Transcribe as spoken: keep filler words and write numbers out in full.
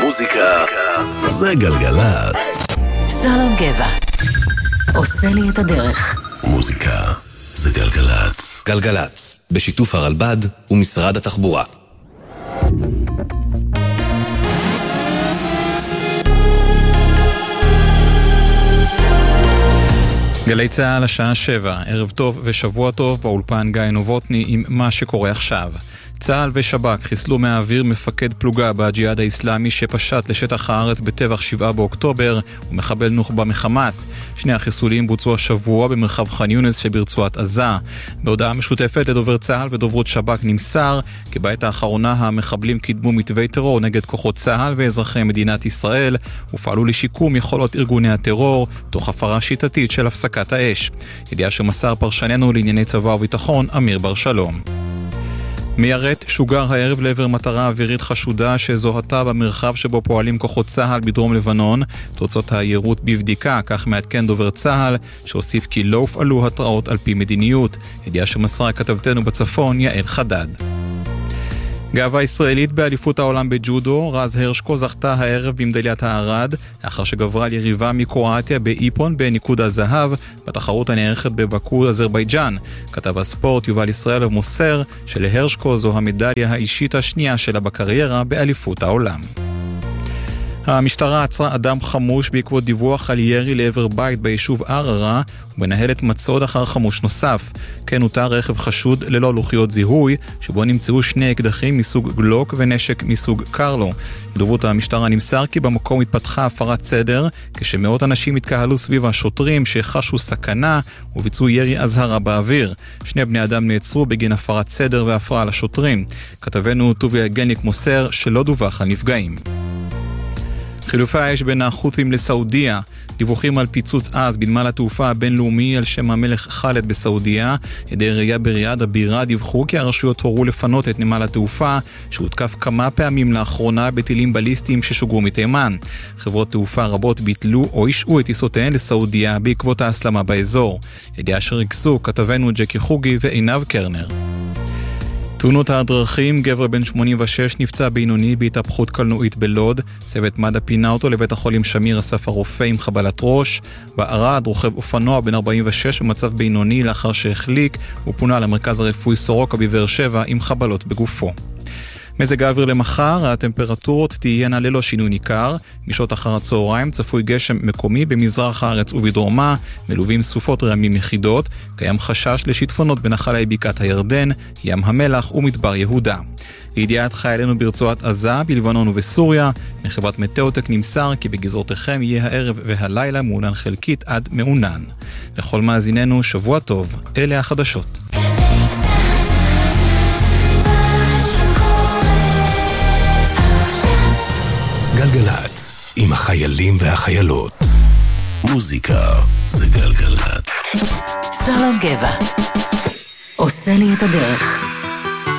מוזיקה זה גלגלצ. סלום גבע עושה לי את הדרך. מוזיקה זה גלגלצ. גלגלצ, בשיתוף הרלב"ד ומשרד התחבורה. גלי צהל השעה שבע, ערב טוב ושבוע טוב, באולפן גיא נובוטני עם מה שקורה עכשיו. צהל ושב"כ חיסלו מהאוויר מפקד פלוגה בג'יהאד האסלאמי שפשט לשטח הארץ בטבח שבעה באוקטובר ומחבל נוח'בה מחמאס. שני החיסולים בוצעו השבוע במרחב ח'אן יונס שברצועת עזה. בהודעה משותפת לדובר צהל ודוברות שב"כ נמסר כי בעת האחרונה המחבלים קידמו מתווי טרור נגד כוחות צהל ואזרחי מדינת ישראל ופעלו לשיקום יכולות ארגוני הטרור תוך הפרה שיטתית של הפסקת האש. ידיעה שמסר פרשננו לענייני צבא וביטחון אמיר בר שלום. מיירט שוגר הערב לעבר מטרה אווירית חשודה שזוהתה במרחב שבו פועלים כוחות צהל בדרום לבנון. תוצאות היירוט בבדיקה, כך מעדכן דובר צהל, שהוסיף כי לא הופעלו התראות על פי מדיניות. ידיעה שמסרה כתבתנו בצפון יעל חדד. גאווה ישראלית באליפות העולם בג'ודו, רז הרשקו זכתה הערב במדליית הארד, לאחר שגברה על יריבה מקרואטיה באיפון בניקוד הזהב, בתחרות הנערכת בבאקו, אזרבייג'אן. כתב הספורט יובל ישראל מוסר שלהרשקו זו המדליה האישית השנייה שלה בקריירה באליפות העולם. המשטרה עצרה אדם חמוש בעקבות דיווח על ירי לעבר בית ביישוב ערערה ומנהלת מצוד אחר חמוש נוסף. כן הותר רכב חשוד ללא לוחיות זיהוי שבו נמצאו שני אקדחים מסוג גלוק ונשק מסוג קרלו. בדוברות המשטרה נמסר כי במקום התפתחה הפרת סדר כשמאות אנשים התקהלו סביב השוטרים שחשו סכנה וביצעו ירי אזהרה באוויר. שני בני אדם נעצרו בגין הפרת סדר והפרעה לשוטרים. כתבנו טוביה גניק מוסר שלא דווח על נפגעים. חילופי האש בין החות'ים לסעודיה, דיווחים על פיצוץ עז בנמל התעופה הבינלאומי על שם המלך חאלד בסעודיה. עדי ראייה בריאד הבירה דיווחו כי הרשויות הורו לפנות את נמל התעופה שהותקף כמה פעמים לאחרונה בטילים בליסטיים ששוגרו מתימן. חברות תעופה רבות ביטלו או אישרו את טיסותיהן לסעודיה בעקבות ההסלמה באזור. ידיעה שריכסו כתבנו ג'קי חוגי ועינב קרנר. תאונות הדרכים, גבר בן שמונים ושש נפצע בינוני בהתהפכות קלנועית בלוד. צוות מד"א פינה אותו לבית החולים שמיר אסף הרופא עם חבלת ראש. בערד רוכב אופנוע בן ארבעים ושש במצב בינוני לאחר שהחליק ופונה למרכז הרפואי סורוקה בבאר שבע עם חבלות בגופו. מזג האוויר למחר, הטמפרטורות תהיינה ללא שינוי ניכר. משעות אחר הצהריים צפוי גשם מקומי במזרח הארץ ובדרומה, מלווים סופות רעמים יחידות. קיים חשש לשיטפונות בנחלי בקעת הירדן, ים המלח ומדבר יהודה. לידיעת חיילינו ברצועת עזה, בלבנון ובסוריה, מחברת מטאוטק נמסר כי בגזרותיכם יהיה הערב והלילה מעונן חלקית עד מעונן. לכל מאזיננו שבוע טוב, אלה החדשות. גלגלצ, עם החיילים והחיילות. מוזיקה זה גלגלצ. סלום גבע עושה לי את הדרך.